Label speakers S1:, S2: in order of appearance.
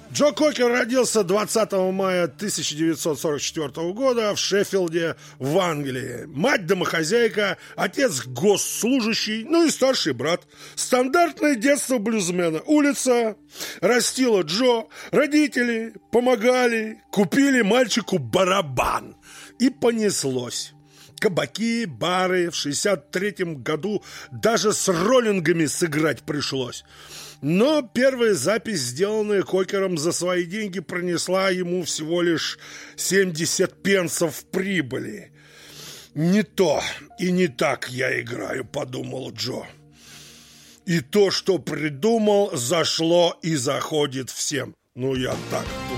S1: Джо Кокер родился 20 мая 1944 года в Шеффилде, в Англии. Мать домохозяйка, отец госслужащий, ну и старший брат. Стандартное детство блюзмена. Улица, растила Джо, родители помогали, купили мальчику барабан. И понеслось. Кабаки, бары. В 63-м году даже с роллингами сыграть пришлось. Но первая запись, сделанная Кокером за свои деньги, принесла ему всего лишь 70 пенсов прибыли. «Не то и не так я играю», — подумал Джо. И то, что придумал, зашло и заходит всем. Ну, я так